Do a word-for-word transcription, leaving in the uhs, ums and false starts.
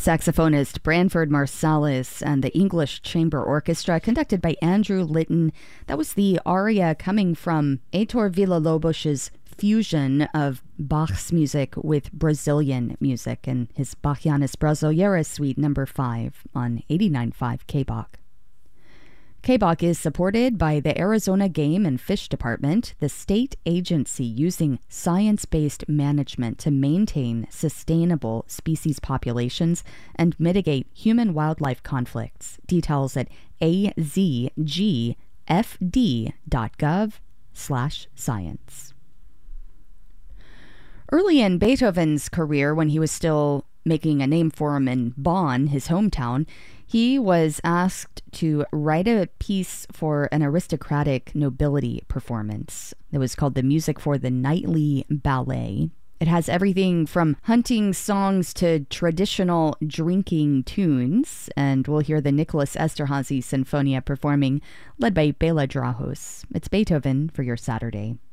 Saxophonist Branford Marsalis and the English Chamber Orchestra, conducted by Andrew Litton. That was the aria coming from Heitor Villa-Lobos's fusion of Bach's music with Brazilian music and his Bachianas Brasileiras Suite number five on eighty-nine point five K B O C. K B O C is supported by the Arizona Game and Fish Department, the state agency using science-based management to maintain sustainable species populations and mitigate human-wildlife conflicts. Details at azgfd dot gov slash science. Early in Beethoven's career, when he was still making a name for him in Bonn, his hometown, he was asked to write a piece for an aristocratic nobility performance. It was called The Music for the Nightly Ballet. It has everything from hunting songs to traditional drinking tunes, and we'll hear the Nicholas Esterhazy Sinfonia performing, led by Bela Drahos. It's Beethoven for your Saturday.